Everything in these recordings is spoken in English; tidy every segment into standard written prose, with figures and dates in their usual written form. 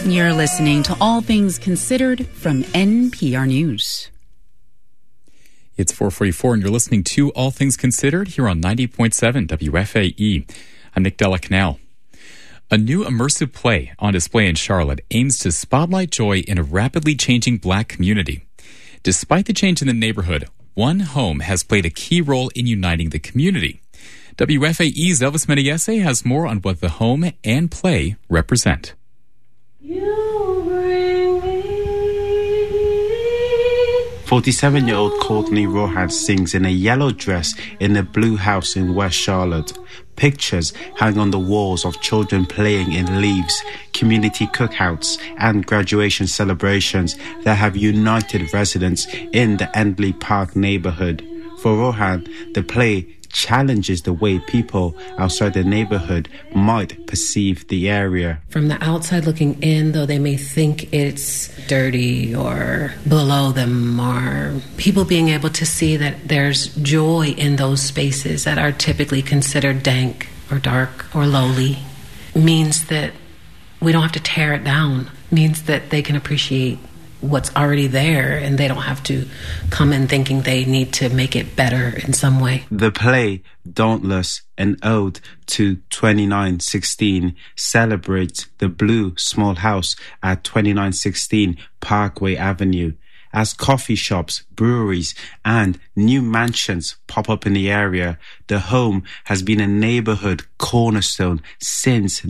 You're listening to All Things Considered from NPR News. It's 4:44 and you're listening to All Things Considered here on 90.7 WFAE. I'm Nick Della Canal. A new immersive play on display in Charlotte aims to spotlight joy in a rapidly changing Black community. Despite the change in the neighborhood, one home has played a key role in uniting the community. WFAE's Elvis Menayese has more on what the home and play represent. 47-year-old Courtney Rohan sings in a yellow dress in a blue house in West Charlotte. Pictures hang on the walls of children playing in leaves, community cookouts, and graduation celebrations that have united residents in the Endley Park neighborhood. For Rohan, the play challenges the way people outside the neighborhood might perceive the area. From the outside looking in, though they may think it's dirty or below them, or people being able to see that there's joy in those spaces that are typically considered dank or dark or lowly, means that we don't have to tear it down, means that they can appreciate what's already there, and they don't have to come in thinking they need to make it better in some way. The play, Dauntless, an ode to 2916, celebrates the blue small house at 2916 Parkway Avenue. As coffee shops, breweries, and new mansions pop up in the area, the home has been a neighborhood cornerstone since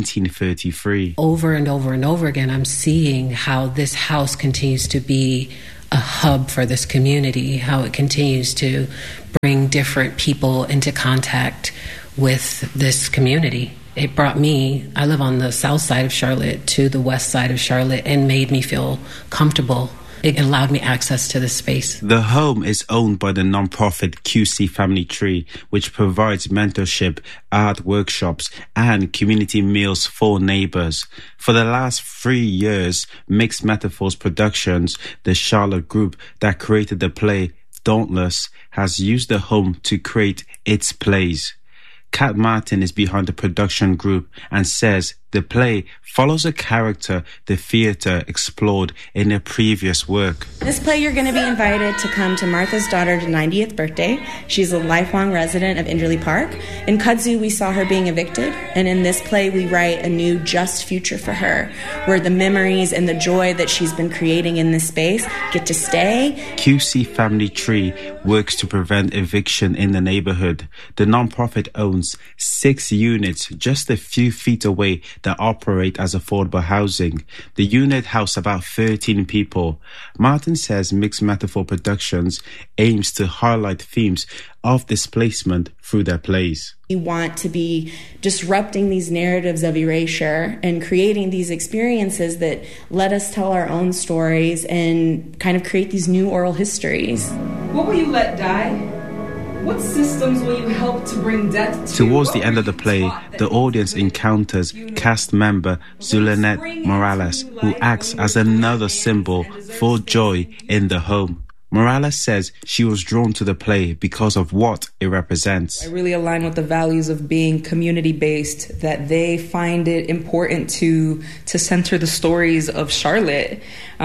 1933. Over and over and over again, I'm seeing how this house continues to be a hub for this community, how it continues to bring different people into contact with this community. It brought me, I live on the south side of Charlotte, to the west side of Charlotte, and made me feel comfortable. It allowed me access to this space. The home is owned by the nonprofit QC Family Tree, which provides mentorship, art workshops, and community meals for neighbors. For the last 3 years, Mixed Metaphors Productions, the Charlotte group that created the play Dauntless, has used the home to create its plays. Kat Martin is behind the production group and says the play follows a character the theatre explored in a previous work. This play, you're going to be invited to come to Martha's daughter's 90th birthday. She's a lifelong resident of Enderley Park. In Kudzu, we saw her being evicted, and in this play, we write a new just future for her, where the memories and the joy that she's been creating in this space get to stay. QC Family Tree works to prevent eviction in the neighborhood. The nonprofit owns 6 units just a few feet away that operate as affordable housing. The unit house about 13 people. Martin says Mixed Metaphor Productions aims to highlight themes of displacement through their plays. We want to be disrupting these narratives of erasure and creating these experiences that let us tell our own stories and kind of create these new oral histories. What will you let die? What systems will you help to bring death to? Towards the end of the play, the audience encounters cast member Zulanette Morales, who acts as another symbol for joy in the home. Morales says she was drawn to the play because of what it represents. I really align with the values of being community-based, that they find it important to center the stories of Charlotte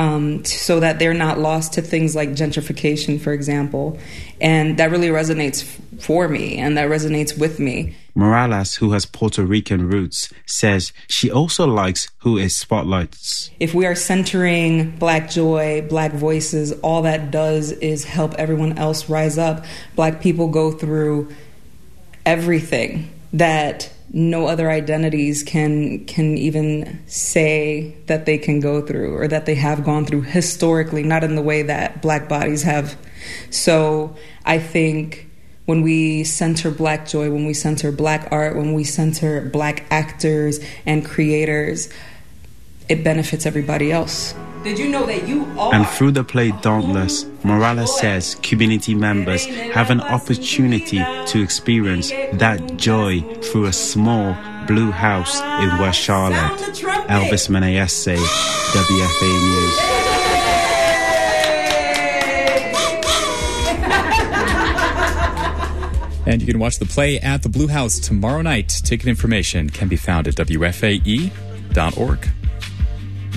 so that they're not lost to things like gentrification, for example. And that really resonates for me, and that resonates with me. Morales, who has Puerto Rican roots, says she also likes who it spotlights. If we are centering Black joy, Black voices, all that does is help everyone else rise up. Black people go through everything that no other identities can even say that they can go through, or that they have gone through historically, not in the way that Black bodies have. So I think when we center Black joy, when we center Black art, when we center Black actors and creators, it benefits everybody else. Did you know that you are? And through the play Dauntless, Morales says community members have an opportunity to experience that joy through a small blue house in West Charlotte. Elvis Menayese, WFAE News. And you can watch the play at the Blue House tomorrow night. Ticket information can be found at WFAE.org.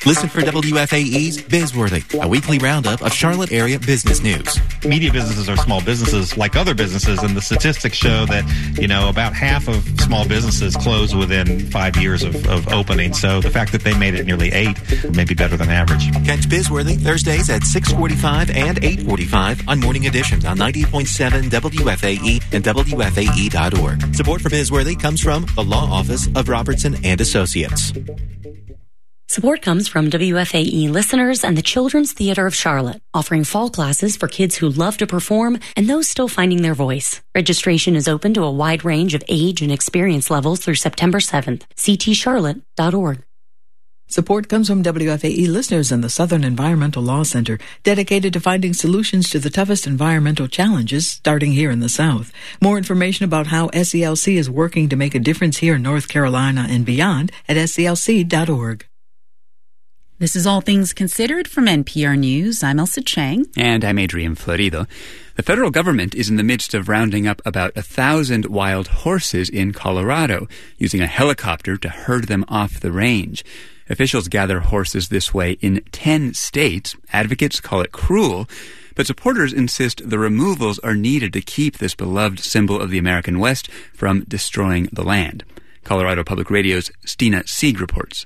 Listen for WFAE's Bizworthy, a weekly roundup of Charlotte area business news. Media businesses are small businesses like other businesses, and the statistics show that, about half of small businesses close within 5 years of opening. So the fact that they made it nearly 8 may be better than average. Catch Bizworthy Thursdays at 6:45 and 8:45 on Morning Edition on 90.7 WFAE and WFAE.org. Support for Bizworthy comes from the Law Office of Robertson and Associates. Support comes from WFAE listeners and the Children's Theater of Charlotte, offering fall classes for kids who love to perform and those still finding their voice. Registration is open to a wide range of age and experience levels through September 7th. ctcharlotte.org. Support comes from WFAE listeners and the Southern Environmental Law Center, dedicated to finding solutions to the toughest environmental challenges starting here in the South. More information about how SELC is working to make a difference here in North Carolina and beyond at SELC.org. This is All Things Considered from NPR News. I'm Elsa Chang. And I'm Adrian Florido. The federal government is in the midst of rounding up about 1,000 wild horses in Colorado, using a helicopter to herd them off the range. Officials gather horses this way in 10 states. Advocates call it cruel, but supporters insist the removals are needed to keep this beloved symbol of the American West from destroying the land. Colorado Public Radio's Stina Sieg reports.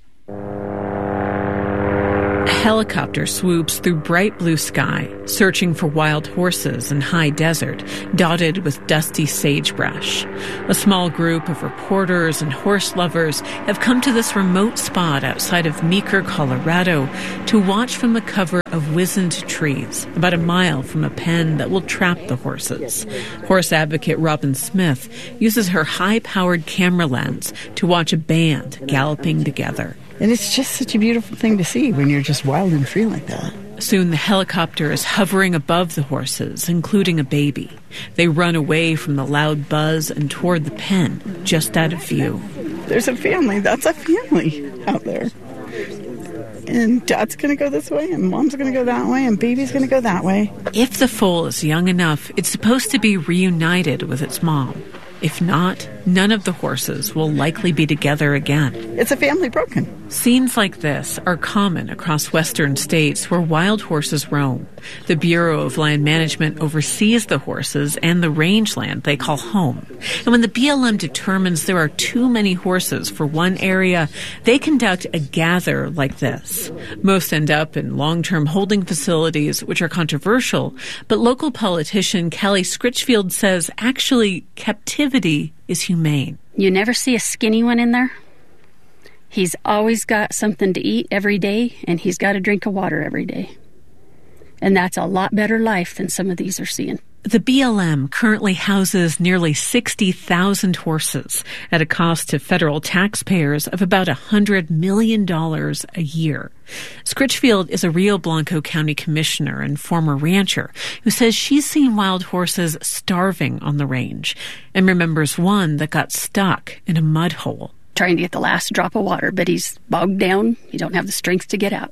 A helicopter swoops through bright blue sky, searching for wild horses in high desert, dotted with dusty sagebrush. A small group of reporters and horse lovers have come to this remote spot outside of Meeker, Colorado, to watch from the cover of wizened trees, about a mile from a pen that will trap the horses. Horse advocate Robin Smith uses her high-powered camera lens to watch a band galloping together. And it's just such a beautiful thing to see when you're just wild and free like that. Soon the helicopter is hovering above the horses, including a baby. They run away from the loud buzz and toward the pen, just out of view. There's a family. That's a family out there. And Dad's going to go this way, and Mom's going to go that way, and Baby's going to go that way. If the foal is young enough, it's supposed to be reunited with its mom. If not, none of the horses will likely be together again. It's a family broken. Scenes like this are common across western states where wild horses roam. The Bureau of Land Management oversees the horses and the rangeland they call home. And when the BLM determines there are too many horses for one area, they conduct a gather like this. Most end up in long-term holding facilities, which are controversial, but local politician Kelly Scritchfield says actually captivity is humane. You never see a skinny one in there. He's always got something to eat every day, and he's got a drink of water every day. And that's a lot better life than some of these are seeing. The BLM currently houses nearly 60,000 horses at a cost to federal taxpayers of about $100 million a year. Scritchfield is a Rio Blanco County commissioner and former rancher who says she's seen wild horses starving on the range and remembers one that got stuck in a mud hole. Trying to get the last drop of water, but he's bogged down. He don't have the strength to get out.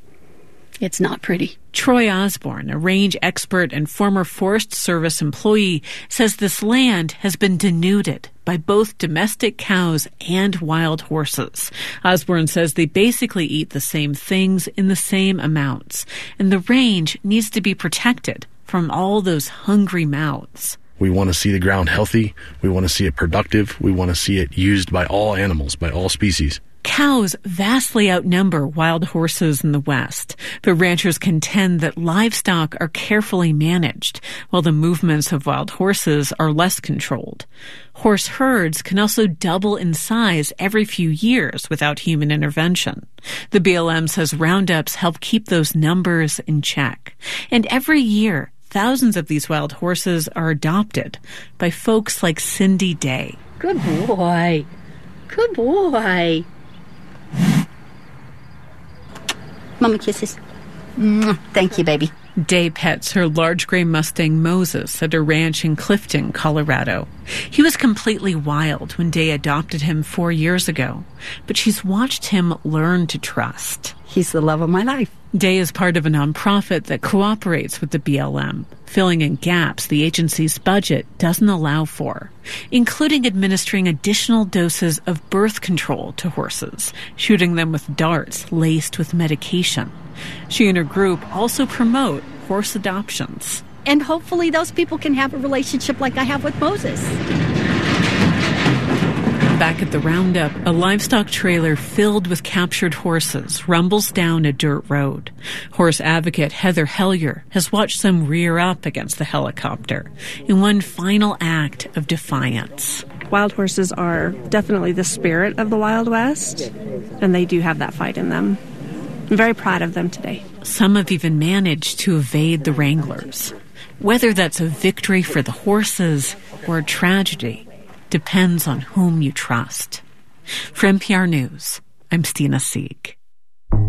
It's not pretty. Troy Osborne, a range expert and former Forest Service employee, says this land has been denuded by both domestic cows and wild horses. Osborne says they basically eat the same things in the same amounts, and the range needs to be protected from all those hungry mouths. We want to see the ground healthy. We want to see it productive. We want to see it used by all animals, by all species. Cows vastly outnumber wild horses in the West, but ranchers contend that livestock are carefully managed, while the movements of wild horses are less controlled. Horse herds can also double in size every few years without human intervention. The BLM says roundups help keep those numbers in check. And every year, thousands of these wild horses are adopted by folks like Cindy Day. Good boy. Good boy. Mama kisses. Thank you, baby. Day pets her large gray Mustang Moses at a ranch in Clifton, Colorado. He was completely wild when Day adopted him 4 years ago, but she's watched him learn to trust. He's the love of my life. Day is part of a nonprofit that cooperates with the BLM, filling in gaps the agency's budget doesn't allow for, including administering additional doses of birth control to horses, shooting them with darts laced with medication. She and her group also promote horse adoptions. And hopefully those people can have a relationship like I have with Moses. Back at the roundup, a livestock trailer filled with captured horses rumbles down a dirt road. Horse advocate Heather Hellier has watched them rear up against the helicopter in one final act of defiance. Wild horses are definitely the spirit of the Wild West, and they do have that fight in them. I'm very proud of them today. Some have even managed to evade the wranglers. Whether that's a victory for the horses or a tragedy depends on whom you trust. For NPR News, I'm Stina Sieg.